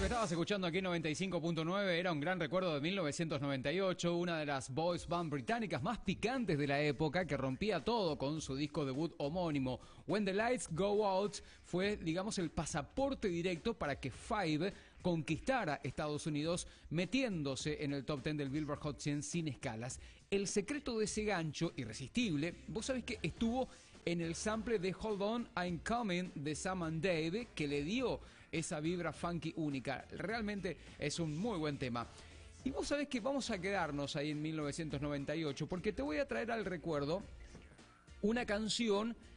estabas escuchando aquí en 95.9 era un gran recuerdo de 1998, una de las boys band británicas más picantes de la época que rompía todo con su disco debut homónimo. When the Lights Go Out fue, digamos, el pasaporte directo para que Five conquistara Estados Unidos metiéndose en el top 10 del Billboard Hot 100 sin escalas. El secreto de ese gancho irresistible, vos sabés que estuvo en el sample de Hold On, I'm Coming de Sam and Dave, que le dio esa vibra funky única. Realmente es un muy buen tema. Y vos sabés que vamos a quedarnos ahí en 1998, porque te voy a traer al recuerdo una canción